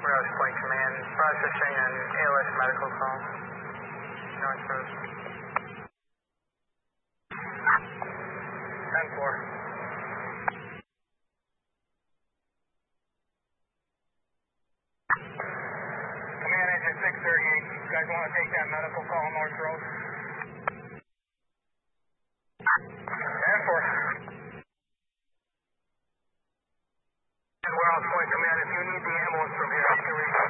Roush Point Command, processing an ALS medical call. North Road. 10-4. Command Engine 638, you guys want to take that medical call North Road?